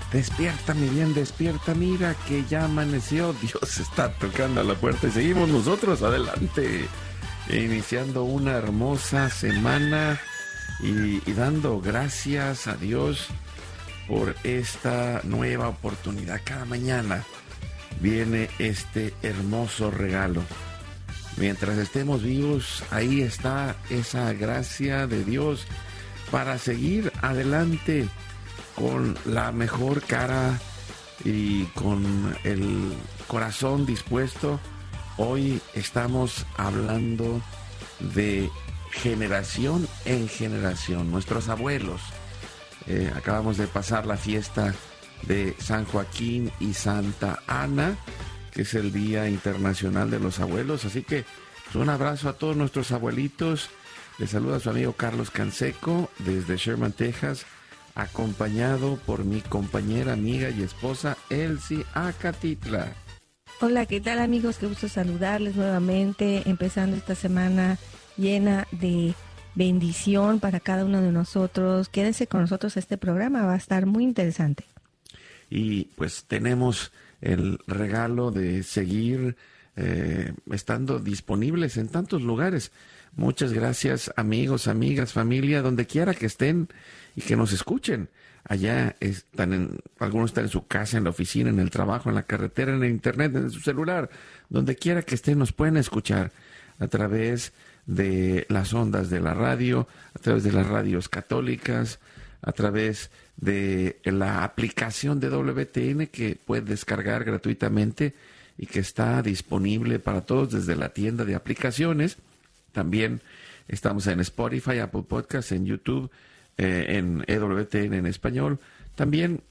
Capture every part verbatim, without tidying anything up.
Despierta, mi bien, despierta, mira que ya amaneció. Dios está tocando a la puerta y seguimos nosotros adelante, iniciando una hermosa semana y, y dando gracias a Dios por esta nueva oportunidad. Cada mañana viene este hermoso regalo. Mientras estemos vivos, ahí está esa gracia de Dios para seguir adelante con la mejor cara y con el corazón dispuesto. Hoy estamos hablando de generación en generación. Nuestros abuelos, eh, acabamos de pasar la fiesta de San Joaquín y Santa Ana, que es el Día Internacional de los Abuelos. Así que pues, un abrazo a todos nuestros abuelitos. Les saluda su amigo Carlos Canseco desde Sherman, Texas, acompañado por mi compañera, amiga y esposa Elsie Acatitla. Hola, ¿qué tal, amigos? Qué gusto saludarles nuevamente, empezando esta semana llena de bendición para cada uno de nosotros. Quédense con nosotros, este programa va a estar muy interesante. Y pues tenemos el regalo de seguir eh, estando disponibles en tantos lugares. Muchas gracias, amigos, amigas, familia, donde quiera que estén y que nos escuchen. Allá están en, algunos están en su casa, en la oficina, en el trabajo, en la carretera, en el internet, en su celular. Donde quiera que estén nos pueden escuchar a través de las ondas de la radio, a través de las radios católicas, a través de la aplicación de W T N que puede descargar gratuitamente y que está disponible para todos desde la tienda de aplicaciones. También estamos en Spotify, Apple Podcasts, en YouTube, eh, en E W T N en español. También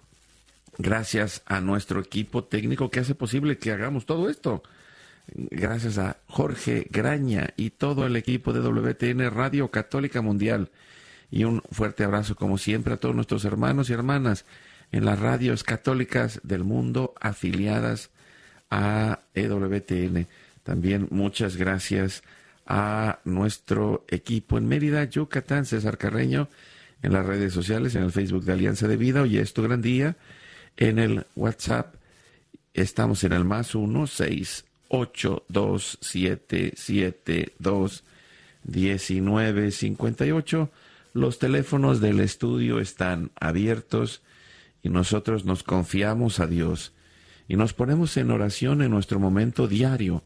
gracias a nuestro equipo técnico que hace posible que hagamos todo esto. Gracias a Jorge Graña y todo el equipo de W T N Radio Católica Mundial. Y un fuerte abrazo, como siempre, a todos nuestros hermanos y hermanas en las radios católicas del mundo afiliadas a E W T N. También muchas gracias a nuestro equipo en Mérida, Yucatán, César Carreño, en las redes sociales, en el Facebook de Alianza de Vida. Hoy es tu gran día. En el WhatsApp estamos en el más uno seis ocho dos siete siete dos diecinueve cincuenta y ocho. Los teléfonos del estudio están abiertos y nosotros nos confiamos a Dios y nos ponemos en oración en nuestro momento diario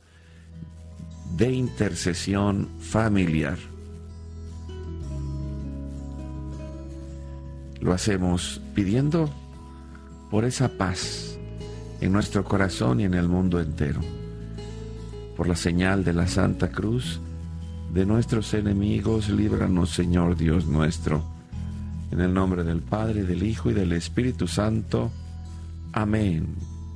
de intercesión familiar. Lo hacemos pidiendo por esa paz en nuestro corazón y en el mundo entero, por la señal de la Santa Cruz de nuestros enemigos, líbranos, Señor Dios nuestro. En el nombre del Padre, del Hijo y del Espíritu Santo. Amén.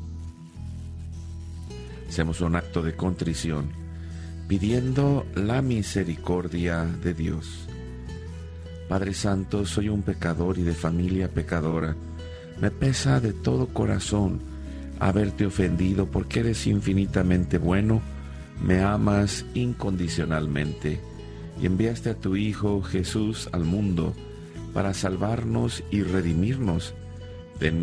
Hacemos un acto de contrición, pidiendo la misericordia de Dios. Padre Santo, soy un pecador y de familia pecadora. Me pesa de todo corazón haberte ofendido, porque eres infinitamente bueno, me amas incondicionalmente y enviaste a tu Hijo Jesús al mundo para salvarnos y redimirnos de